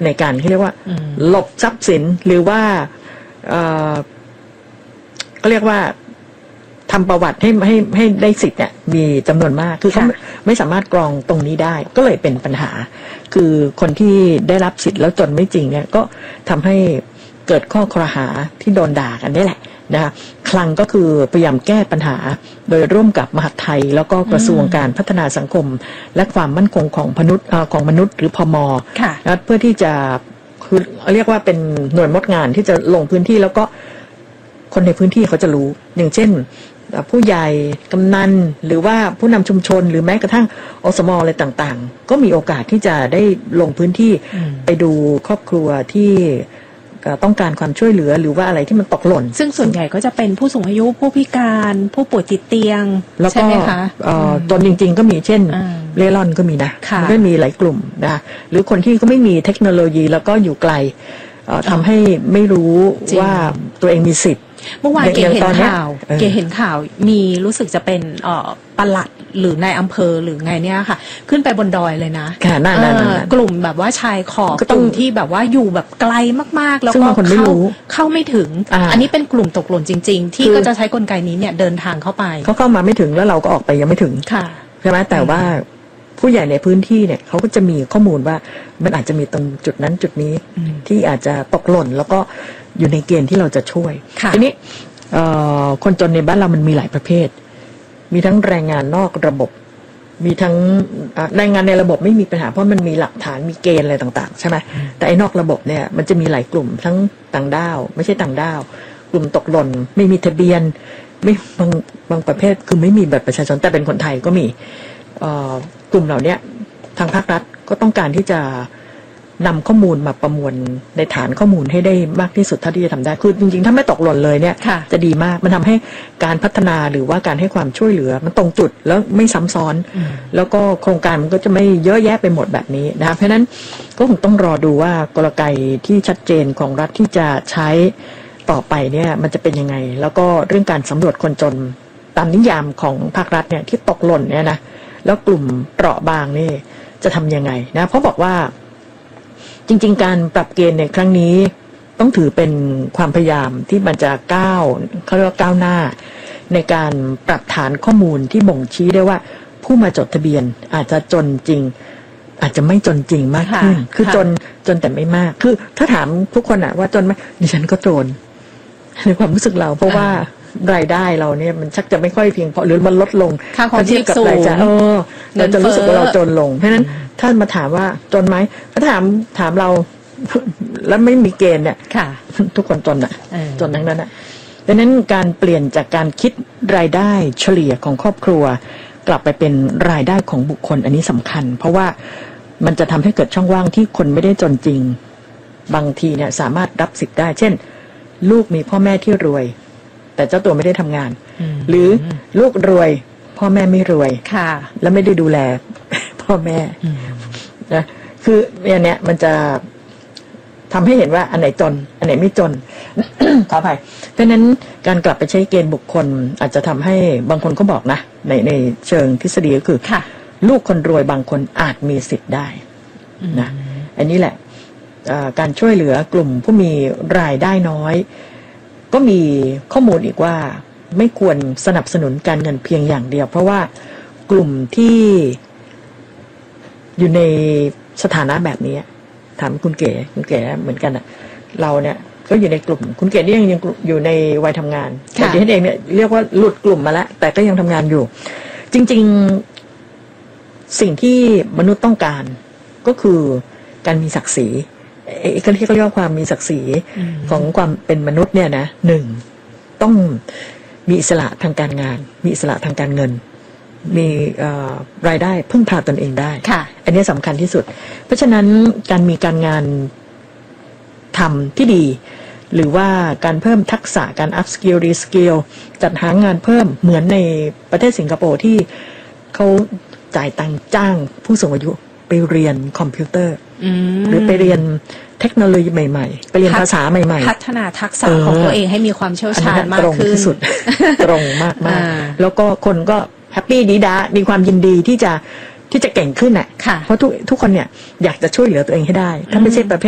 ในการที่เรียกว่าหลบทรัพย์สินหรือว่าก็เรียกว่าทำประวัติให้ได้สิทธิ์เนี่ยมีจำนวนมากคือเขาไม่สามารถกรองตรงนี้ได้ก็เลยเป็นปัญหาคือคนที่ได้รับสิทธิ์แล้วจนไม่จริงเนี่ยก็ทำให้เกิดข้อครหาที่โดนด่ากันได้แหละนะคะคลังก็คือพยายามแก้ปัญหาโดยร่วมกับมหาดไทยแล้วก็กระทรวงการพัฒนาสังคมและความมั่นคงของมนุษย์หรือพม.นะเพื่อที่จะคือเรียกว่าเป็นหน่วยมดงานที่จะลงพื้นที่แล้วก็คนในพื้นที่เขาจะรู้อย่างเช่นผู้ใหญ่กำนันหรือว่าผู้นำชุมชนหรือแม้กระทั่งอสม.อะไรต่างๆก็มีโอกาสที่จะได้ลงพื้นที่ไปดูครอบครัวที่ต้องการความช่วยเหลือหรือว่าอะไรที่มันตกหล่นซึ่งส่วนใหญ่ก็จะเป็นผู้สูงอายุผู้พิการผู้ป่วยติดเตียงแล้วก็ตนจริงๆก็มีเช่นเร่ร่อนก็มีนะก็มีหลายกลุ่มนะหรือคนที่ก็ไม่มีเทคโนโลยีแล้วก็อยู่ไกลทำให้ไม่รู้ว่าตัวเองมีสิทธิ์เมื่อวานเกเห็นข่าวมีรู้สึกจะเป็นปลัดหรือนายอำเภอหรือไงเนี่ยค่ะขึ้นไปบนดอยเลยนะกลุ่มแบบว่าชายขอบกลุ่มที่แบบว่าอยู่แบบไกลมากๆแล้วก็เข้าไม่ถึงอันนี้เป็นกลุ่มตกหล่นจริงๆที่ก็จะใช้กลไกนี้เนี่ยเดินทางเข้าไปเขาเข้ามาไม่ถึงแล้วเราก็ออกไปยังไม่ถึงใช่ไหมแต่ว่าผู้ใหญ่ในพื้นที่เนี่ยเขาก็จะมีข้อมูลว่ามันอาจจะมีตรงจุดนั้นจุดนี้ที่อาจจะตกหล่นแล้วก็อยู่ในเกณฑ์ที่เราจะช่วยทีนี้คนจนในบ้านเรามันมีหลายประเภทมีทั้งแรงงานนอกระบบมีทั้งแรงงานในระบบไม่มีปัญหาเพราะมันมีหลักฐานมีเกณฑ์อะไรต่างๆใช่ไหมแต่ไอ้นอกระบบเนี่ยมันจะมีหลายกลุ่มทั้งต่างด้าวไม่ใช่ต่างด้าวกลุ่มตกหล่นไม่มีทะเบียนไม่บางประเภทคือไม่มีบัตรประชาชนแต่เป็นคนไทยก็มีกลุ่มเหล่านี้ทางภาครัฐก็ต้องการที่จะนำข้อมูลมาประมวลในฐานข้อมูลให้ได้มากที่สุดเท่าที่จะทำได้คือจริงๆถ้าไม่ตกหล่นเลยเนี่ยจะดีมากมันทำให้การพัฒนาหรือว่าการให้ความช่วยเหลือมันตรงจุดแล้วไม่ซ้ำซ้อนแล้วก็โครงการมันก็จะไม่เยอะแยะไปหมดแบบนี้นะคะเพราะฉะนั้นก็คงต้องรอดูว่ากลไกที่ชัดเจนของรัฐที่จะใช้ต่อไปเนี่ยมันจะเป็นยังไงแล้วก็เรื่องการสำรวจคนจนตามนิยามของภาครัฐเนี่ยที่ตกหล่นเนี่ยนะแล้วกลุ่มเปราะบางนี่จะทำยังไงนะเพราะบอกว่าจริงๆการปรับเกณฑ์ในครั้งนี้ต้องถือเป็นความพยายามที่มันจะเขาเรียกว่าก้าวหน้าในการปรับฐานข้อมูลที่บ่งชี้ได้ว่าผู้มาจดทะเบียนอาจจะจนจริงอาจจะไม่จนจริงมากขึ้นคือจนแต่ไม่มากคือถ้าถามทุกคนอะว่าจนไหมดิฉันก็จนในความรู้สึกเราเพราะว่ารายได้เราเนี่ยมันชักจะไม่ค่อยเพียงพอหรือมันลดลงถ้าเทียบกับรายจ่ายเราจะรู้สึกว่าเราจนลงเพราะฉะนั้นถ้ามาถามว่าจนไหมถ้าถามเราแล้วไม่มีเกณฑ์เนี่ยทุกคนจนอะจนทั้งนั้นอะดังนั้นการเปลี่ยนจากการคิดรายได้เฉลี่ยของครอบครัวกลับไปเป็นรายได้ของบุคคลอันนี้สำคัญเพราะว่ามันจะทำให้เกิดช่องว่างที่คนไม่ได้จนจริงบางทีเนี่ยสามารถรับสิทธิ์ได้เช่นลูกมีพ่อแม่ที่รวยแต่เจ้าตัวไม่ได้ทำงานหรือลูกรวยพ่อแม่ไม่รวยแล้วไม่ได้ดูแลพ่อแม่นะคือเนี่ยมันจะทำให้เห็นว่าอันไหนจนอันไหนไม่จน ขออภัยเพราะนั้นการกลับไปใช้เกณฑ์บุคคลอาจจะทำให้บางคนก็บอกนะในเชิงทฤษฎีก็คือลูกคนรวยบางคนอาจมีสิทธิ์ได้นะอันนี้แหละการช่วยเหลือกลุ่มผู้มีรายได้น้อยก็มีข้อมูลอีกว่าไม่ควรสนับสนุนการเงินเพียงอย่างเดียวเพราะว่ากลุ่มที่อยู่ในสถานะแบบนี้ถามคุณเก๋เหมือนกันอ่ะเราเนี่ยก็อยู่ในกลุ่มคุณเก๋นี่ยังอยู่ในวัยทำงานแต่ดิฉันเองเนี่ยเรียกว่าหลุดกลุ่มมาแล้วแต่ก็ยังทำงานอยู่จริงๆสิ่งที่มนุษย์ต้องการก็คือการมีศักดิ์ศรีเขาเรียกว่าความมีศักดิ์ศรีของความเป็นมนุษย์เนี่ยนะหนึ่งต้องมีอิสระทางการงานมีอิสระทางการเงินมีรายได้พึ่งพาตนเองได้อันนี้สำคัญที่สุดเพราะฉะนั้นการมีการงานทำที่ดีหรือว่าการเพิ่มทักษะการ up skill re skill จัดหางานเพิ่มเหมือนในประเทศสิงคโปร์ที่เขาจ่ายตังค์จ้างผู้สูงอายุไปเรียนคอมพิวเตอร์หรือไปเรียนเทคโนโลยีใหม่ๆไปเรียนภาษาใหม่ๆพัฒนาทักษะของตัวเองให้มีความเชี่ยวชาญมากขึ้นที่สุด ตรงมากๆแล้วก็คนก็แฮปปี้ดีด้ามีความยินดีที่จะเก่งขึ้นน่ะเพราะทุกคนเนี่ยอยากจะช่วยเหลือตัวเองให้ได้ถ้าไม่ใช่ประเภท